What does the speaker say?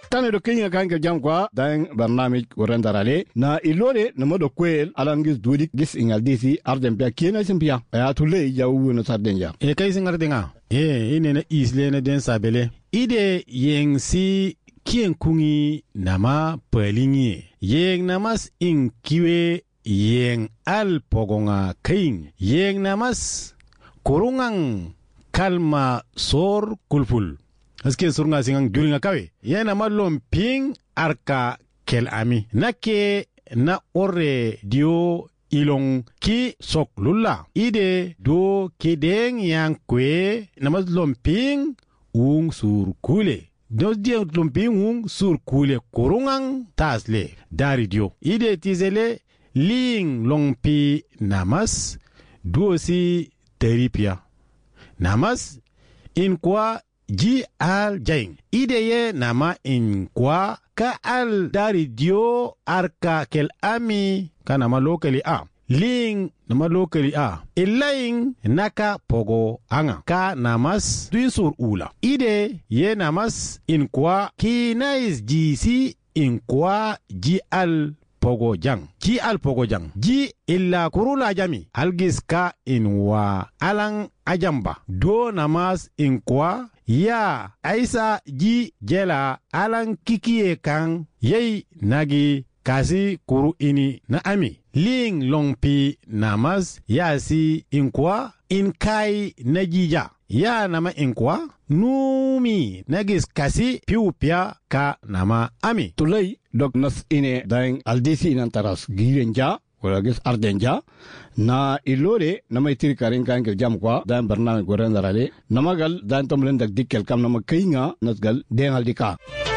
tane do kinga kan ke jam kwa dan barnamij gorandarale na ilore na modo kwel alangis dudik gis ingal disi arden pia kiena simpia ya tulle jawu na sardenja e kai singar denga ine na isle na den sabele ide yeng si kien kungi nama pelingi yeng namas in kiwe yeng al pogonga kain yeng namas kurungang kalma sor kulful aske surunga singang juringa kawe yena malom ping arka kel ami nake na ore dio ilong ki sok lula ide do kideng yang kwe namas lomping ung sur kule dos dia lomping ung sur kule kurungang tasle dari dio ide tizele ling longpi namas duosi teripia namas in kwa ji al jaing ideye nama in kwa ka al dari dio arka kel ami kana ma lokali a ling nama lokali a ilaing naka pogo anga ka namas duin sur ula ide ye namas in kwa kinais jisi in kwa ji al pogo jang ji al pogo jang ji illa kurula jami algis ka in wa alang ajamba do namas in kwa ya aisa ji jela alang kikie kang yei nagi kasi kuru ini na ami ling longpi namas ya si in kwa in kai najija ya nama in kwa numi nagis kasi piupia ka nama ami tulay dok nas ine daing aldisi inan taras girenja wala gis ardenja na ilore nama itiri karin kan ke jam kwa dan barnamij gorandarale namagal dan tomlen dak dikkel kam nama kainga nasgal dengal dika